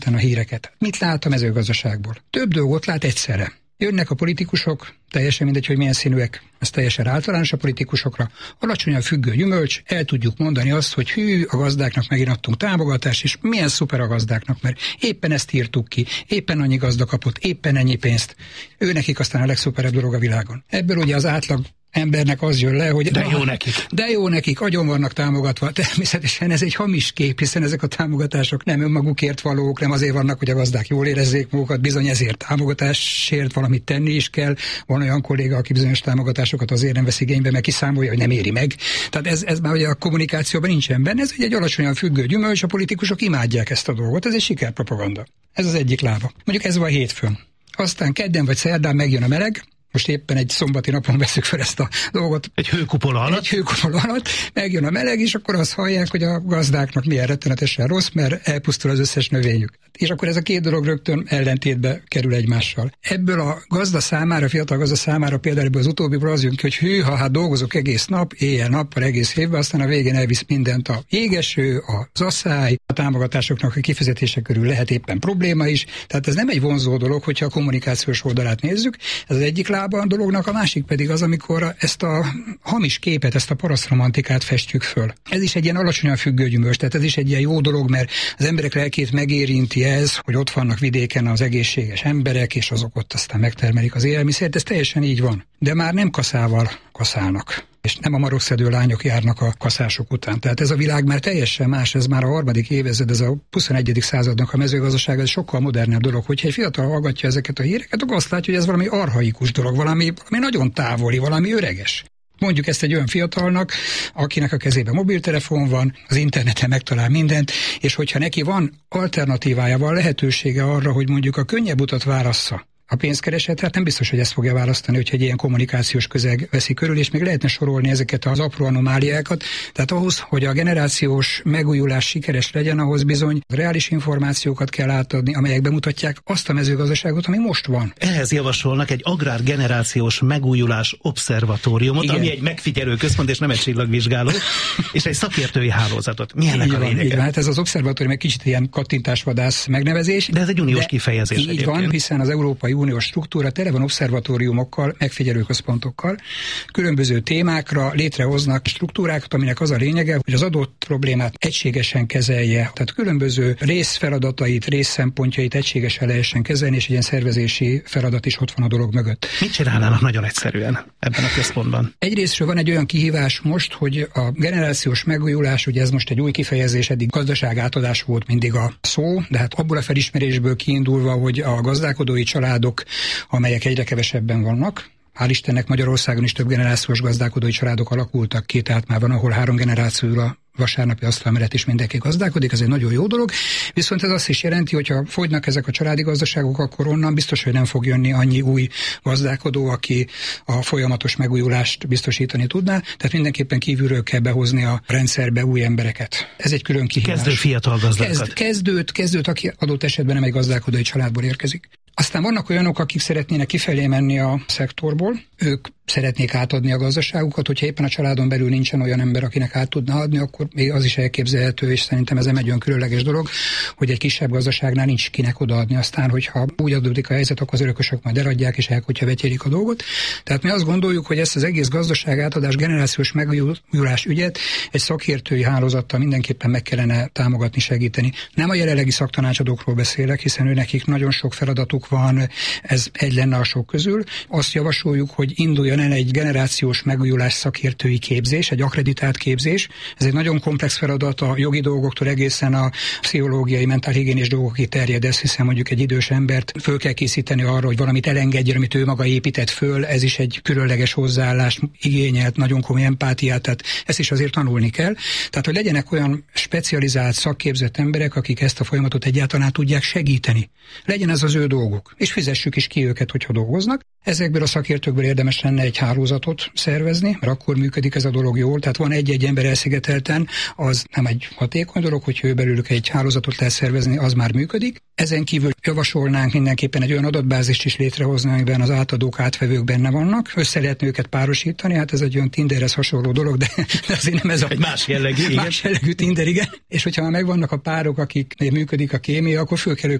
a híreket. Mit lát a mezőgazdaságból? Több dolgot lát egyszerre. Jönnek a politikusok, teljesen mindegy, hogy milyen színűek, ez teljesen általános a politikusokra, alacsonyan függő gyümölcs, el tudjuk mondani azt, hogy hű, a gazdáknak megint adtunk támogatást, és milyen szuper a gazdáknak, mert éppen ezt írtuk ki, éppen annyi gazda kapott, éppen ennyi pénzt. Ő nekik aztán a legszuperebb dolog a világon. Ebből ugye az átlag embernek az jön le, hogy de jó nekik, agyon vannak támogatva. Természetesen ez egy hamis kép, hiszen ezek a támogatások nem önmagukért valók, nem azért vannak, hogy a gazdák jól érezzék magukat, bizony ezért támogatásért valamit tenni is kell. Van olyan kolléga, aki bizonyos támogatásokat azért nem vesz igénybe, mert kiszámolja, hogy nem éri meg. Tehát ez már ugye a kommunikációban nincsen benne, ez ugye egy alacsonyan függő gyümölcs, a politikusok imádják ezt a dolgot, ez egy sikerpropaganda. Ez az egyik lába. Mondjuk ez van hétfőn. Aztán kedden vagy szerdán megjön a meleg. Most éppen egy szombati napon veszük fel ezt a dolgot. Egy hőkupola alatt. Megjön a meleg, és akkor azt hallják, hogy a gazdáknak milyen rettenetesen rossz, mert elpusztul az összes növényük. És akkor ez a két dolog rögtön ellentétbe kerül egymással. Ebből a gazda számára, a fiatal gazda számára például ebből az utóbbiból az jön ki, hogy hűha, hát dolgozok egész nap, éjjel-nappal, egész évben, aztán a végén elvisz mindent a jégeső, az asszály, a támogatásoknak a kifizetése körül lehet éppen probléma is. Tehát ez nem egy vonzó dolog, hogyha a kommunikációs oldalát nézzük. Ez az egyik lába a dolognak, a másik pedig az, amikor ezt a hamis képet, ezt a parasztromantikát festjük föl. Ez is egy ilyen alacsonyan függő gyümölcs, tehát ez is egy ilyen jó dolog, mert az emberek lelkét megérinti ez, hogy ott vannak vidéken az egészséges emberek, és azok ott aztán megtermelik az élelmiszert, ez teljesen így van. De már nem kaszával kaszálnak, és nem a marokszedő lányok járnak a kaszások után. Tehát ez a világ már teljesen más, ez már a 3. évezred, ez a 21. századnak a mezőgazdaság, ez sokkal modernebb dolog. Hogyha egy fiatal hallgatja ezeket a híreket, akkor azt látja, hogy ez valami archaikus dolog, valami nagyon távoli, valami öreges. Mondjuk ezt egy olyan fiatalnak, akinek a kezében mobiltelefon van, az interneten megtalál mindent, és hogyha neki van alternatívája, van lehetősége arra, hogy mondjuk a könnyebb utat válassza, a pénzkereset, hát nem biztos, hogy ezt fogja választani, hogyha egy ilyen kommunikációs közeg veszi körül, és még lehetne sorolni ezeket az apró anomáliákat. Tehát ahhoz, hogy a generációs megújulás sikeres legyen, ahhoz bizony reális információkat kell átadni, amelyek bemutatják azt a mezőgazdaságot, ami most van. Ehhez javasolnak egy agrárgenerációs megújulás obszervatóriumot, ami egy megfigyelő központ, és nem egy csillagvizsgáló, és egy szakértői hálózatot. Mi ennek a lényege? Így van, hát ez az obszervatórium egy kicsit ilyen kattintásvadász megnevezés. De ez egy uniós kifejezés. Így egyébként van, hiszen az Európai Uniós struktúra tele van obszervatóriumokkal, megfigyelőközpontokkal, különböző témákra létrehoznak struktúrákat, aminek az a lényege, hogy az adott problémát egységesen kezelje. Tehát különböző részfeladatait, részszempontjait egységesen lehessen kezelni, és egy ilyen szervezési feladat is ott van a dolog mögött. Mit csinálnának nagyon egyszerűen ebben a központban? Egyrésztről van egy olyan kihívás most, hogy a generációs megújulás, ugye ez most egy új kifejezés, eddig gazdaság átadás volt mindig a szó, de hát abból a felismerésből kiindulva, hogy a gazdálkodói családok, amelyek egyre kevesebben vannak. Hál' Istennek Magyarországon is több generációs gazdálkodói családok alakultak ki, tehát már van, ahol 3 generációra vasárnapi asztal mellett is mindenki gazdálkodik, ez egy nagyon jó dolog, viszont ez azt is jelenti, hogy ha fogynak ezek a családi gazdaságok, akkor onnan biztos, hogy nem fog jönni annyi új gazdálkodó, aki a folyamatos megújulást biztosítani tudná, tehát mindenképpen kívülről kell behozni a rendszerbe új embereket. Ez egy külön kihívás. Kezdő fiatal gazdákat. Kezdőt, aki adott esetben nem egy gazdálkodói családból érkezik. Aztán vannak olyanok, akik szeretnének kifelé menni a szektorból, ők szeretnék átadni a gazdaságukat, hogyha éppen a családon belül nincsen olyan ember, akinek át tudna adni, akkor még az is elképzelhető, és szerintem ez nem egy olyan különleges dolog, hogy egy kisebb gazdaságnál nincs kinek odaadni. Aztán, hogyha úgy adódik a helyzet, akkor az örökösök majd eladják, és elkutyavetyélik a dolgot. Tehát mi azt gondoljuk, hogy ezt az egész gazdaság átadás, generációs megújulás ügyet egy szakértői hálózattal mindenképpen meg kellene támogatni, segíteni. Nem a jelenlegi szaktanácsadókról beszélek, hiszen őnekik nagyon sok feladatuk van, ez egy lenne a sok közül. Azt javasoljuk, hogy induljon el egy generációs megújulás szakértői képzés, egy akkreditált képzés. Ez egy nagyon komplex feladat, a jogi dolgoktól egészen a pszichológiai, mentálhigiénés dolgokig terjed ez, hiszen mondjuk egy idős embert föl kell készíteni arra, hogy valamit elengedjen, amit ő maga épített föl, ez is egy különleges hozzáállás igényelt, nagyon komoly empátiát, tehát ezt is azért tanulni kell. Tehát, hogy legyenek olyan specializált, szakképzett emberek, akik ezt a folyamatot egyáltalán tudják segíteni. Legyen ez az ő dolguk. dolgozók, és fizessük is ki őket, hogyha dolgoznak. Ezekből a szakértőkből érdemes lenne egy hálózatot szervezni, mert akkor működik ez a dolog jól. Tehát van egy-egy ember elszigetelten, az nem egy hatékony dolog, hogyha ő belőlük egy hálózatot lehet szervezni, az már működik. Ezen kívül javasolnánk mindenképpen egy olyan adatbázist is létrehozni, amiben az átadók, átvevők benne vannak. Össze lehetne őket párosítani, hát ez egy olyan Tinderhez hasonló dolog, de azért nem ez egy más jellegű, Tinder, igen. És hogyha már megvannak a párok, akik működik a kémia, akkor föl kell